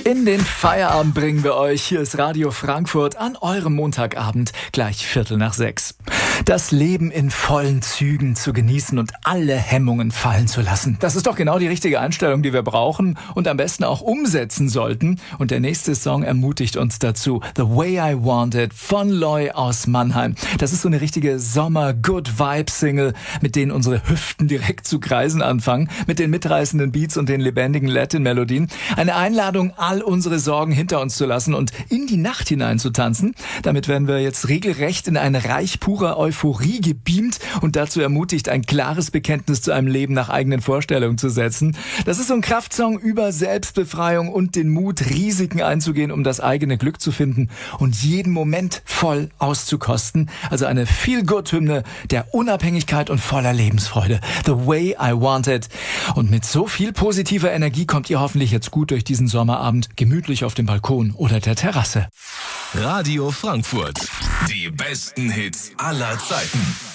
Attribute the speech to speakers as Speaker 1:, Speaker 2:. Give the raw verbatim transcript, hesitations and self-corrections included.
Speaker 1: In den Feierabend bringen wir euch. Hier ist Radio Frankfurt an eurem Montagabend, gleich Viertel nach sechs. Das Leben in vollen Zügen zu genießen und alle Hemmungen fallen zu lassen. Das ist doch genau die richtige Einstellung, die wir brauchen und am besten auch umsetzen sollten. Und der nächste Song ermutigt uns dazu. The Way I Want It von Loy aus Mannheim. Das ist so eine richtige Sommer-Good-Vibe-Single, mit denen unsere Hüften direkt zu kreisen anfangen, mit den mitreißenden Beats und den lebendigen Latin-Melodien. Eine Einladung, all unsere Sorgen hinter uns zu lassen und in die Nacht hinein zu tanzen. Damit werden wir jetzt regelrecht in ein Reich purer Euphorie gebeamt und dazu ermutigt, ein klares Bekenntnis zu einem Leben nach eigenen Vorstellungen zu setzen. Das ist so ein Kraftsong über Selbstbefreiung und den Mut, Risiken einzugehen, um das eigene Glück zu finden und jeden Moment voll auszukosten. Also eine Feel-Good-Hymne der Unabhängigkeit und voller Lebensfreude. The Way I Want It. Und mit so viel positiver Energie kommt ihr hoffentlich jetzt gut durch diesen Sommerabend, gemütlich auf dem Balkon oder der Terrasse.
Speaker 2: Radio Frankfurt. Die besten Hits aller Zeiten.